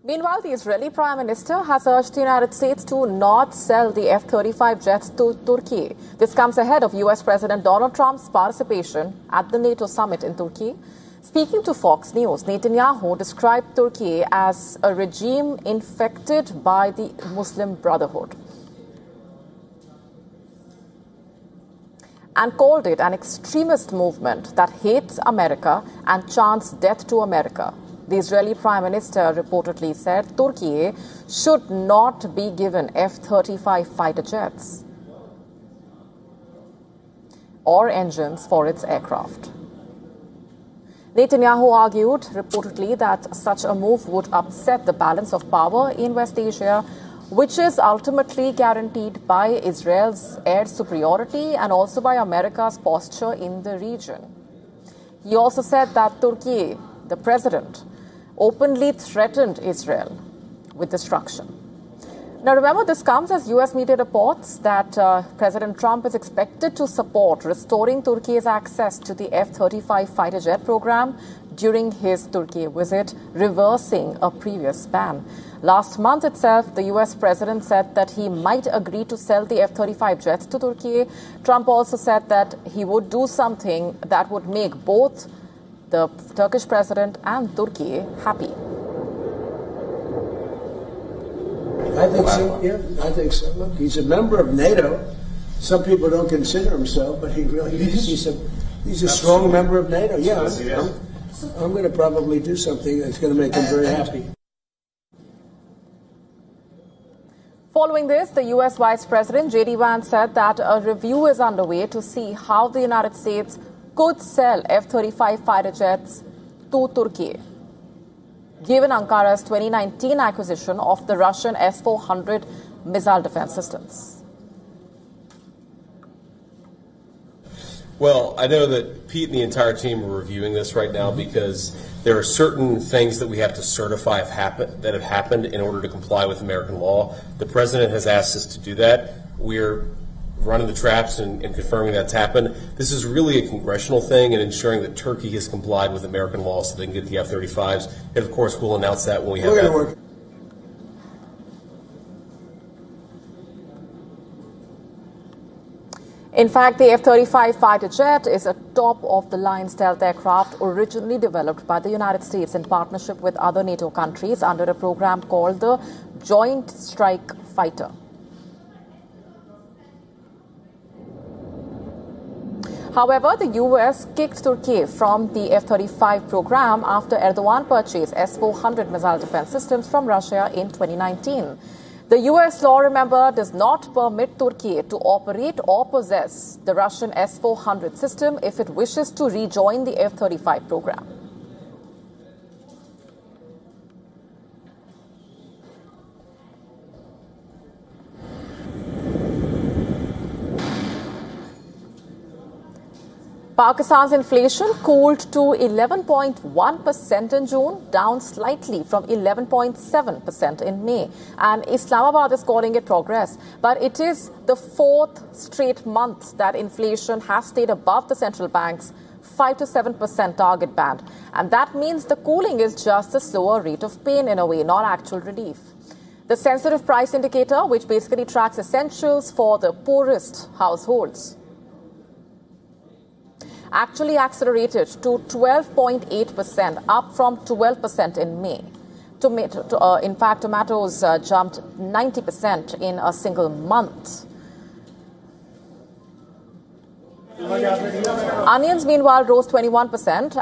Meanwhile, the Israeli Prime Minister has urged the United States to not sell the F-35 jets to Turkey. This comes ahead of U.S. President Donald Trump's participation at the NATO summit in Turkey. Speaking to Fox News, Netanyahu described Turkey as a regime infected by the Muslim Brotherhood and called it an extremist movement that hates America and chants death to America. The Israeli Prime Minister reportedly said Turkey should not be given F-35 fighter jets or engines for its aircraft. Netanyahu argued reportedly that such a move would upset the balance of power in West Asia, which is ultimately guaranteed by Israel's air superiority and also by America's posture in the region. He also said that Turkey, the president, openly threatened Israel with destruction. Now remember, this comes as US media reports that President Trump is expected to support restoring Turkey's access to the F-35 fighter jet program during his Turkey visit, reversing a previous ban. Last month itself, the US president said that he might agree to sell the F-35 jets to Turkey. Trump also said that he would do something that would make both the Turkish president and Turkey happy. I think so, yeah, I think so. Look, he's a member of NATO. Some people don't consider himself, but he really is. He's a strong member of NATO. Yeah, I'm going to probably do something that's going to make him very happy. Following this, the U.S. Vice President J.D. Vance said that a review is underway to see how the United States could sell F-35 fighter jets to Turkey, given Ankara's 2019 acquisition of the Russian S-400 missile defense systems. Well, I know that Pete and the entire team are reviewing this right now because there are certain things that we have to certify that have happened in order to comply with American law. The president has asked us to do that. We're running the traps and confirming that's happened. This is really a congressional thing and ensuring that Turkey has complied with American law so they can get the F-35s. And, of course, we'll announce that when we have that. In fact, the F-35 fighter jet is a top-of-the-line stealth aircraft originally developed by the United States in partnership with other NATO countries under a program called the Joint Strike Fighter. However, the U.S. kicked Turkey from the F-35 program after Erdogan purchased S-400 missile defense systems from Russia in 2019. The U.S. law, remember, does not permit Turkey to operate or possess the Russian S-400 system if it wishes to rejoin the F-35 program. Pakistan's inflation cooled to 11.1% in June, down slightly from 11.7% in May. And Islamabad is calling it progress. But it is the fourth straight month that inflation has stayed above the central bank's 5 to 7% target band. And that means the cooling is just a slower rate of pain in a way, not actual relief. The sensitive price indicator, which basically tracks essentials for the poorest households, actually accelerated to 12.8%, up from 12% in May. In fact, tomatoes jumped 90% in a single month. Onions, meanwhile, rose 21%.